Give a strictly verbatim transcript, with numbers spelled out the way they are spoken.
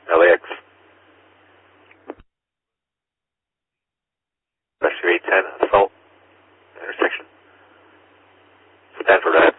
L A X. Rescue eight ten, assault, intersection. Stanford,